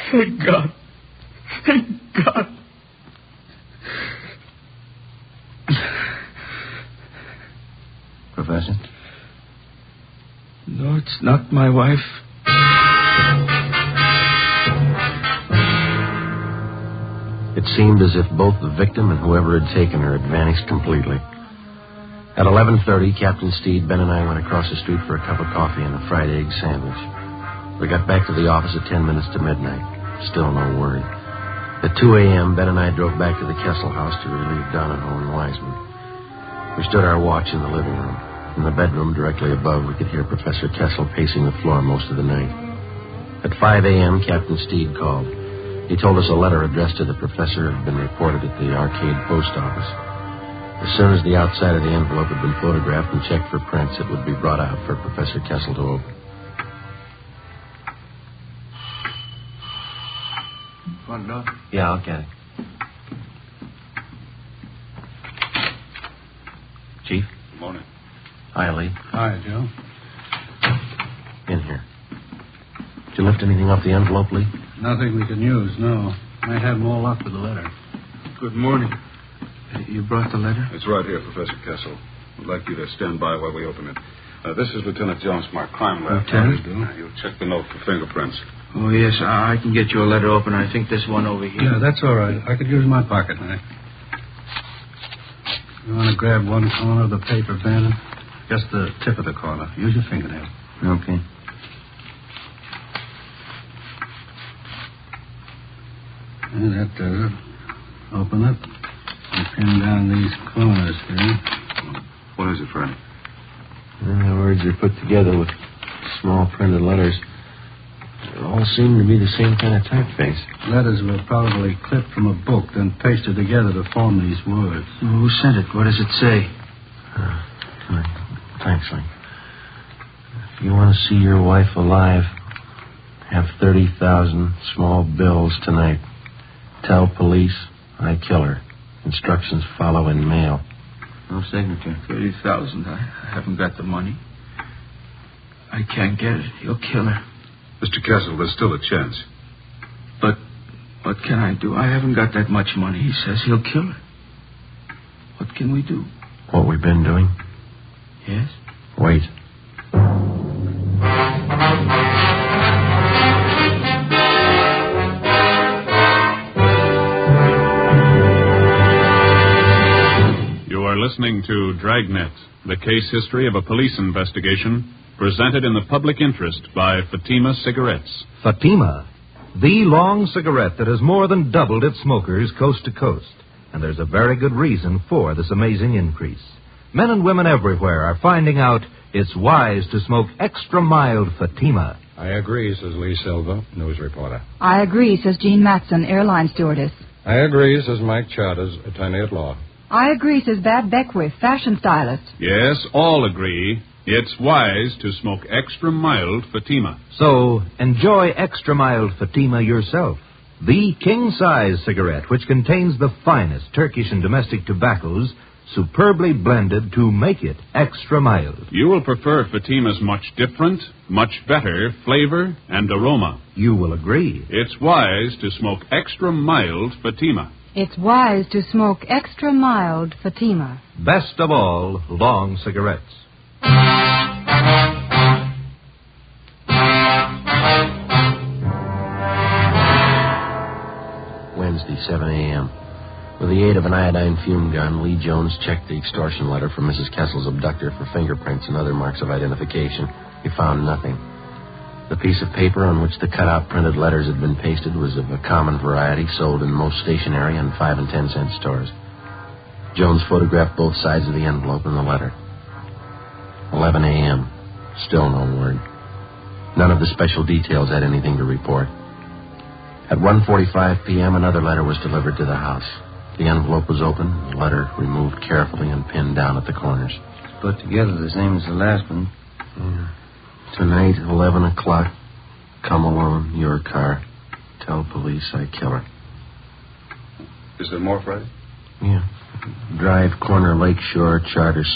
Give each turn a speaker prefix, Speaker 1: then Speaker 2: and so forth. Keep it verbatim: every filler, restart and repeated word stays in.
Speaker 1: Thank God. Thank God.
Speaker 2: Professor?
Speaker 1: No, it's not my wife.
Speaker 2: It seemed as if both the victim and whoever had taken her had vanished completely. At eleven thirty, Captain Steed, Ben, and I went across the street for a cup of coffee and a fried egg sandwich. We got back to the office at ten minutes to midnight. Still no word. At two a.m., Ben and I drove back to the Kessel house to relieve Donahoe and Wiseman. We stood our watch in the living room. In the bedroom directly above, we could hear Professor Kessel pacing the floor most of the night. At five a.m., Captain Steed called. He told us a letter addressed to the professor had been reported at the Arcade Post Office. As soon as the outside of the envelope had been photographed and checked for prints, it would be brought out for Professor Kessel to open.
Speaker 3: Want to know?
Speaker 2: Yeah, I'll get it. Chief?
Speaker 3: Good morning.
Speaker 2: Hi, Lee.
Speaker 4: Hi, Joe.
Speaker 2: In here. Did you lift anything off the envelope, Lee?
Speaker 4: Nothing we can use, no. Might have more luck with the letter.
Speaker 1: Good morning. You brought the letter?
Speaker 3: It's right here, Professor Kessel. I'd like you to stand by while we open it. Uh, this is Lieutenant Jones from our crime lab.
Speaker 1: Lieutenant?
Speaker 3: Uh, you'll check the note for fingerprints.
Speaker 1: Oh, yes, I, I can get you a letter opener. I think this one over here.
Speaker 4: Yeah, that's all right. I could use my pocket knife. You want to grab one corner of the paper, Bannon? Just the tip of the corner. Use your fingernail.
Speaker 2: Okay.
Speaker 4: And that does it. Open it and pin down these corners here.
Speaker 3: What is it, Fred?
Speaker 2: And the words are put together with small printed letters. They all seem to be the same kind of typeface.
Speaker 4: Letters were probably clipped from a book, then pasted together to form these words.
Speaker 1: Well, who sent it? What does it say?
Speaker 2: Uh, thanks, Lee. If you want to see your wife alive, have thirty thousand small bills tonight. Tell police I kill her. Instructions follow in mail.
Speaker 1: No signature. Thirty thousand. I, I haven't got the money. I can't get it. He'll kill her.
Speaker 3: Mister Kessel, there's still a chance.
Speaker 1: But what can I do? I haven't got that much money. He says he'll kill her. What can we do?
Speaker 2: What we've been doing?
Speaker 1: Yes?
Speaker 2: Wait.
Speaker 5: You are listening to Dragnet, the case history of a police investigation, presented in the public interest by Fatima Cigarettes.
Speaker 6: Fatima, the long cigarette that has more than doubled its smokers coast to coast. And there's a very good reason for this amazing increase. Men and women everywhere are finding out it's wise to smoke extra mild Fatima.
Speaker 7: I agree, says Lee Silva, news reporter.
Speaker 8: I agree, says Jean Matson, airline stewardess.
Speaker 7: I agree, says Mike Charters, attorney at law.
Speaker 8: I agree, says Bab Beckwith, fashion stylist.
Speaker 5: Yes, all agree. It's wise to smoke extra mild Fatima.
Speaker 6: So, enjoy extra mild Fatima yourself. The king-size cigarette, which contains the finest Turkish and domestic tobaccos, superbly blended to make it extra mild.
Speaker 5: You will prefer Fatima's much different, much better flavor and aroma.
Speaker 6: You will agree.
Speaker 5: It's wise to smoke extra mild Fatima.
Speaker 8: It's wise to smoke extra mild Fatima.
Speaker 6: Best of all, long cigarettes.
Speaker 2: Wednesday, seven a.m. With the aid of an iodine fume gun, Lee Jones checked the extortion letter from Missus Kessel's abductor for fingerprints and other marks of identification. He found nothing. The piece of paper on which the cut-out printed letters had been pasted was of a common variety sold in most stationery and five and ten cent stores. Jones photographed both sides of the envelope and the letter. eleven a.m. Still no word. None of the special details had anything to report. At one forty-five p.m., another letter was delivered to the house. The envelope was open, the letter removed carefully and pinned down at the corners. It's put together the same as the last one. Yeah. Tonight, eleven o'clock. Come alone, your car. Tell police I kill her.
Speaker 3: Is there more, Fred?
Speaker 2: Yeah. Drive, corner, Lakeshore, Charter